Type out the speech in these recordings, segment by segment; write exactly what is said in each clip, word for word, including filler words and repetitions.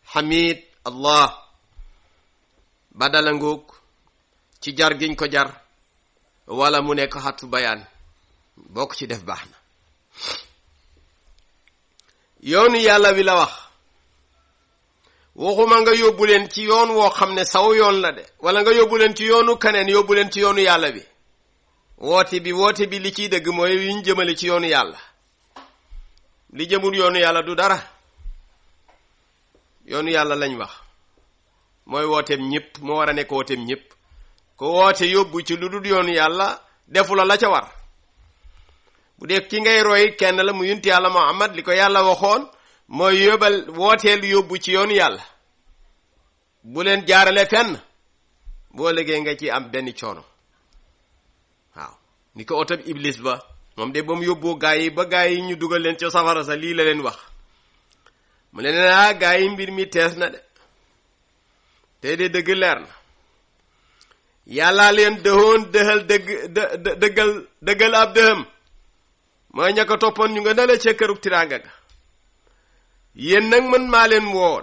hamid allah badala ngoog ci jar giñ ko jar wala mu nekk xatu bayaan bokk ci def baax na yoonu yàlla wi la wax waxuma nga yóbbu leen ci yoon woo xam ne saw yoon la de wala nga yóbbu leen ci yoonu kaneen yóbbu leen ci yoonu yàlla bi woote bi woote bi li ciy dëgg mooy yiñ jëmale ci yoonu yàlla li jëmul yoonu yàlla du dara yoonu yàlla lañ wax mooy wooteem ñëpp moo war a nekk wooteem ñëpp ko woote yóbbu ci lu dul yoonu yàlla defu la la ca war bu dee ki ngay roy kenn la mu yunti yàlla Muhammad li ko yàlla waxoon mooy yóbbal wooteel yóbbu ci yoonu yàlla bu leen jaarale fenn boo liggéey nga ci am benn coono waaw ni ko oto bi iblis ba moom de ba mu yóbboo gaa yi ba gaa yi ñu dugal leen ci safara sa lii la leen wax mu leen ah gaa yi mbir mi tees na de tey de dëgg leer na yàllaa leen dëhoon dëxal dëgg dë dëggal dëggal ab dëham mooy ña ko toppoon ñu nga nala ca kërug tiraanga ga yéen nag man maa leen woon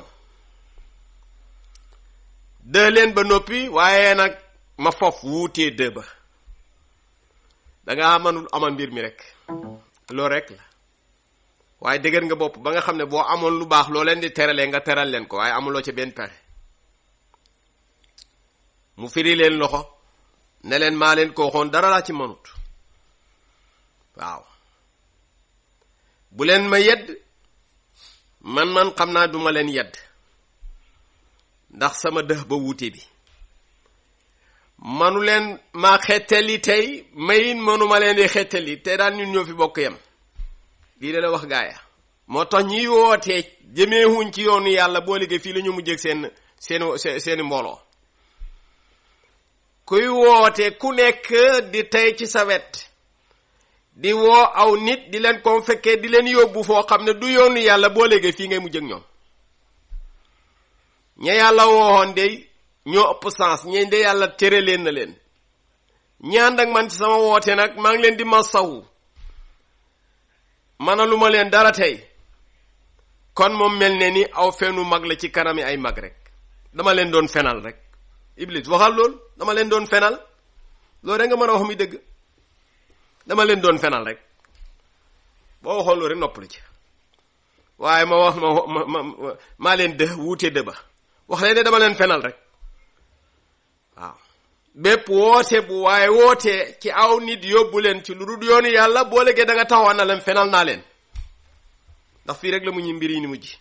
dë leen ba noppi waaye nag ma fof wuutee dë ba danga mënul amal mbir mi rek loolu rek la waaye dëgër nga bopp ba nga xam ne boo amoon lu baax loo leen di teralee nga teral leen ko waaye amuloo ca benn pexe mu firi leen loxo ne leen maa leen ko waxoon dara laa ci mënut waaw bu leen ma yedd man man xam naa duma leen yedd ndax sama dëx ba wuute bi manu leen maa xettali tey mayin manuma leen di xettali te daan ñun ñoo fi bokk yam lii de la wax gaaya moo tax ñiy wootee jëmeewuñ ci yoonu yàlla boo liggéey fii la ñu mujjee seen seen seeni mbooloo kuy woote ku nekk di tey ci sa wet di woo aw nit di leen ko fekkee di leen yóbbu foo xam ne du yoonu yàlla boo léegi fii ngay mujj ak ñoom ña yàlla woowoon de ñoo ëpp sens ñeen de yàlla tere leen na leen ñaan ak man ci sama woote nag maa ngi leen di masawu mënalu ma leen dara tey kon moom mel ne ni aw fenu mag la ci kanami ay mag rek dama leen doon fenal rek Iblis waxal loolu dama leen doon fenal loolu rek nga mën a wax muy dëgg dama leen doon fenal rek boo waxoon loolu rek noppalu ci waaye ma wax ma ma ma maa leen dë wuute dë ba wax leen ne dama leen fenal rek waaw bépp woote bu waaye woote ci aw nit yóbbu leen ci lu dul yoonu yàlla boo léegi da nga taxaw na leen fenal naa leen ndax fii rek la mu ñu mbir yi ni mujj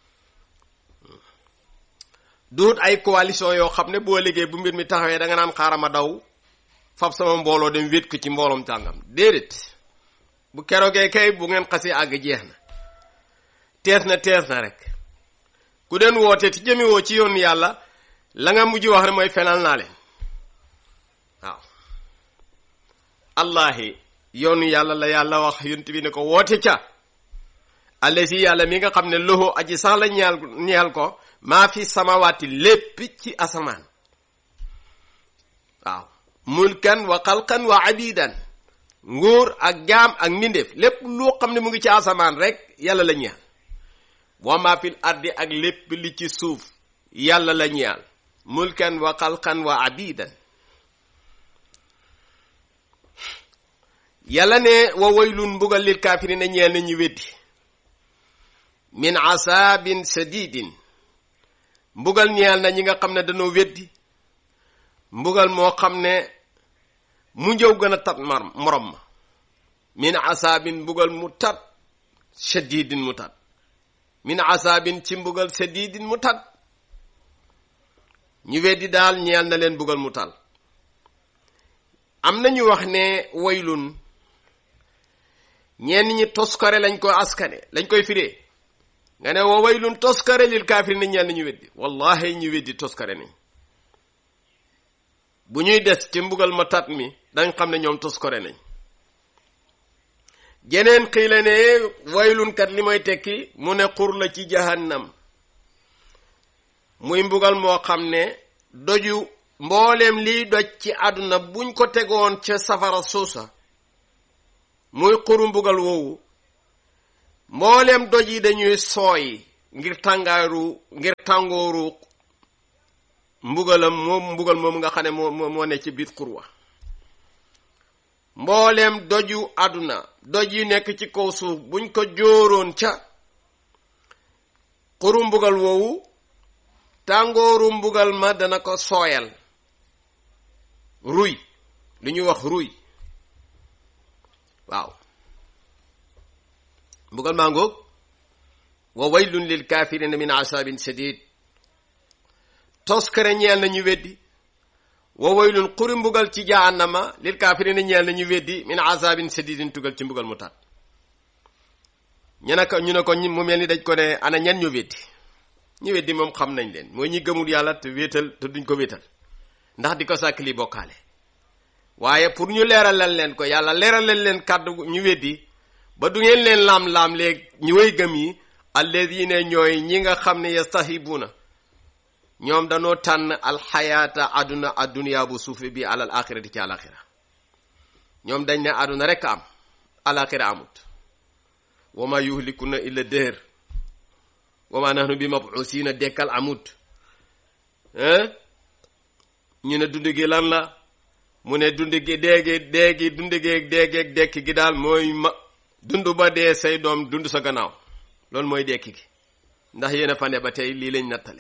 duut ay coalition yoo xam ne boo liggéey bu mbir mi taxawee da nga naan xaaral ma daw fab sama mbooloo dem wét ko ci mbooloom tàngam déedéet bu keroogee kay bu ngeen xasee àgg jeex na tees na tees na rek ku den woote ci jëmiwoo ci yoon yàlla la nga mujj wax ne mooy fenal naa leen waaw allahi yoonu yàlla la yàlla wax yunt bi ne ko woote ca allasi yàlla mi nga xam ne loxo aji sax la ñeel ñeel ko maa fi samawaati lépp ci asamaan waaw mulkan wa xalqan wa abidan nguur ak jaam ak mbindeef lépp loo xam ne mu ngi ci asamaan rek yàlla la ñeel wa maa fil ardi ak lépp li ci suuf yàlla la ñeel mulkan wa xalqan wa abidan yàlla ne wa waylun mbugal lil kaafiriina ñeel na ñu weddi min asaabin sadidin mbugal ñeel na ñi nga xam ne dañoo weddi mbugal moo xam ne mu njëw gën a tat mar morom ma min asaabin mbugal mu tat sadidin mu tat min asaabin ci mbugal sadidin mu tat ñu weddi daal ñeel na leen mbugal mu tal am na ñu wax ne waylun ñenn ñi toskare lañ koy askane lañ koy firee nga ne wa waylun toskare lil kaafiriin na ñeel na ñu weddi wallahi ñu weddi toskare nañ bu ñuy des ci mbugal ma tat mi dañ xam ne ñoom toskare nañ jeneen xii la ne waylun kat li mooy tekki mu ne xur la ci jahannam muy mbugal moo xam ne doju mbooleem liy doj ci àdduna buñ ko tegoon ca safara suusa muy xuru mbugal woowu mbooleem doj yi dañuy sooy ngir tàngaaru ngir tàngooru mbugalam moom mbugal moom nga xam ne moo moo ne ci biir xurwa mbooleem doju àdduna doj yi nekk ci kaw suuf buñ ko jóoroon ca xuru mbugal woowu tàngooru mbugal ma dana ko sooyal ruy li ñuy wax ruy waaw mbugal maa ngoog wa waylun lil kaafirina min asabin shadid toskare ñeel na ñu weddi wa waylun xuri mbugal ci jahannama lil kaafirina ñeel na ñu weddi min asabin shadidin tugal ci mbugal mu tat ñu ne ko ñu ne ko mu mel ni dañ ko ne ana ñan ñu weddi ñu weddi moom xam nañ leen mooy ñi gëmul yàlla te wéetal te duñ ko wéetal ndax di ko sàkk li bokkaale waaye pour ñu leeralal leen ko yàlla leeralal leen kàddu ñu weddi ba du ngeen leen laam-laam léeg ñu way gëm yi alladina ñooy ñi nga xam ne yastahibuna ñoom danoo tànn alxayaata aduna adduniya bu suufe bi alal axirati ci alaxira ñoom dañ ne aduna rek am alaxira amut wa ma yuhlikuna illa dëhër wa ma nahnu bi mab'usina dekkal amut hein ñu ne dund gi lan la mu ne dund gi déegi déegi dund gi déegeeg dekki gi daal mooy ma dund ba dee say doom dund sa gannaaw loolu mooy dekki gi ndax yéen a fa ne ba tey lii lañ nattale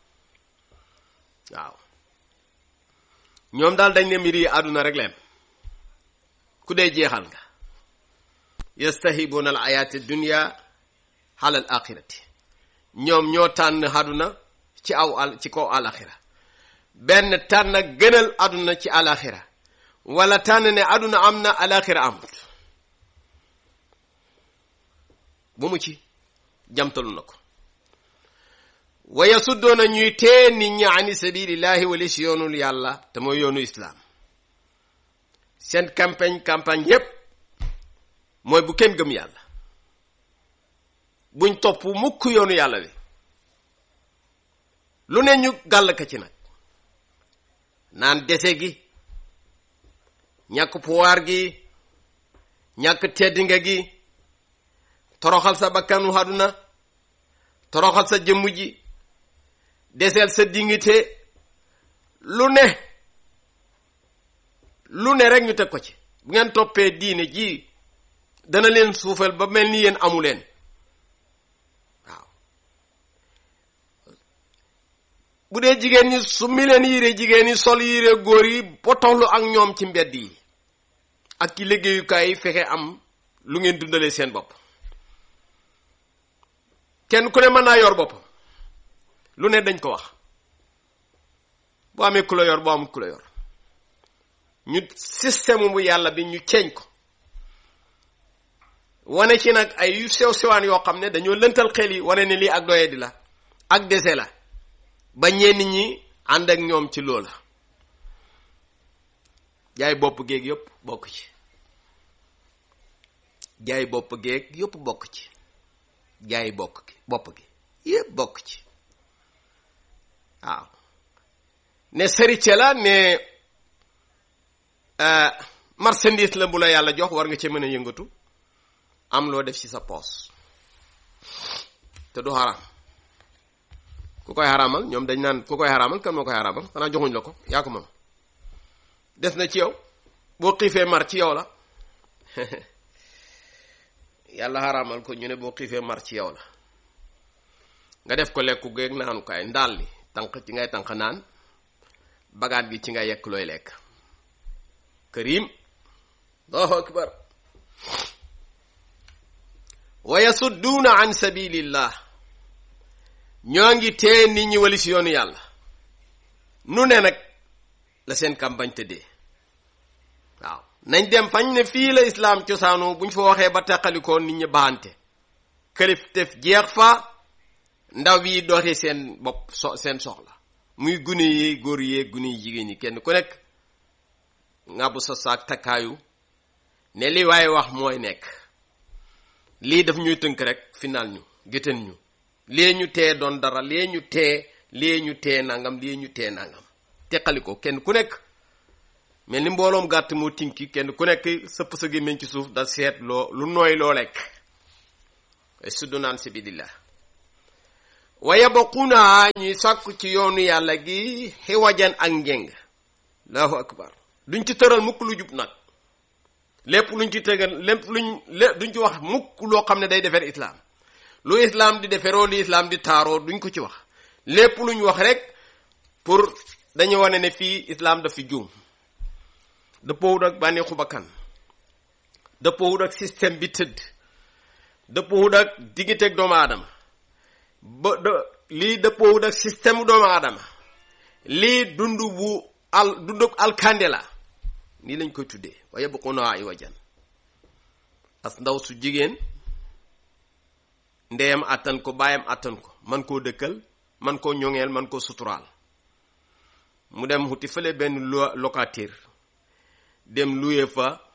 waaw ñoom daal dañ ne mbir yi àdduna rek leen ku dee jeexal nga yastahibuna al ayati dunya ala al akhirati ñoom ñoo tànn àdduna ci aw al ci kaw alaxira benn tànn gënal àdduna ci alaxira wala tànn ne àdduna am na alaxira amut bu mu ci jamtalu na ko wa yasuddoona ñuy tee nit ñi ani sabilillahi wala si yoonul yàlla te mooy yoonu islaam seen campagne campagne yépp mooy bu kenn gëm yàlla buñ topp mukk yoonu yàlla wi lu ne ñu gàll ka ci nag naan dese gi ñàkk pouvoir gi ñàkk teddinga gi toroxal sa bakkanu àdduna toroxal sa jëmm ji deseel sa dignité lu ne lu ne rek ñu teg ko ci bu ngeen toppee diine ji dana leen suufal ba mel ni yéen amu leen waaw bu dee jigéen ñi su mi leen yére jigéen ñi sol yére góor yi potoxlu ak ñoom ci mbedd yi ak ci liggéeyukaay yi fexe am lu ngeen dundalee seen bopp kenn ku ne mën naa yor boppam lu ne dañ ko wax boo amee ku la yor boo amul ku la yor ñu système bu yàlla bi ñu ceeñ ko wane ci nag ay yu sew sewaan yoo xam ne dañoo lëntal xel yi wane ne lii ak doye di la ak dese la ba ñenn ñi ànd ak ñoom ci loola jaay bopp géeg yëpp bokk ci jaay bopp géeg yëpp bokk ci jaay bokk gi bopp gi yëpp bokk ci waaw ne sarice la ne marchandise la bu la yàlla jox war nga ci mën a yëngatu am loo def ci sa poos te du xaraam ku koy xaraamal ñoom dañ naan ku koy xaraamal kan moo koy xaraamal xanaa joxuñ la ko yaa ko moom des na ci yow boo xiifee mar ci yow la yàlla xaraamal ko ñu ne boo xiifee mar ci yow la nga def ko lekku géeg naanukaay ndaal li tànq ci ngay tànq naan bagaat gi ci ngay yekk looy lekk karim allahu akbar wa yasudduuna an sabilillah ñoo ngi tee nit ñi wali si yoonu yàlla nu ne nag la seen campagne tëddee waaw nañ dem fañ ne fii la islaam cosaanu buñ fa waxee ba teqalikoo nit ñi baante këlif tef jeex fa ndaw yi doxee seen bopp so seen soxla muy gune yi góor yi gune yi jigéen ñi kenn ku nekk nga bu sa saak takkaayu ne li waaye wax mooy nekk lii daf ñuy tënk rek final ñu géttan ñu lee ñu tee doon dara lee ñu tee lee ñu tee nangam lee ñu tee nangam teqali ko kenn ku nekk mel ni mbooloom gàtt moo tinki kenn ku nekk sëpp sa gémmiñ ci suuf da seet loo lu nooy loo lekk ay suddu naan sabilillah wa yabquna ñuy sàkku ci yoonu yàlla gi xiwajan ak njeng allahu akbar duñ ci tëral mukk lu jub nag lépp luñ ci tëgal lépp luñ duñ ci wax mukk loo xam ne day defar islam lu islam di deferoo li islam di taaroo duñ ko ci wax lépp luñ wax rek pour dañu wane ne fii islam daf fi juum dëppoowut ak bànneexu bakkan dëppoowut ak système bi tëdd dëppoowut ak digganteeg doomu aadama ba de lii dëppoowut ak système doomu aadama lii dund bu al dunduk alkande la nii lañ koy tuddee waaye bu ko naa ay wajan as ndaw su jigéen ndeyam attan ko baayam attan ko man koo dëkkal man koo ñoŋeel man koo suturaal mu dem xuti fële benn locataire dem loué fa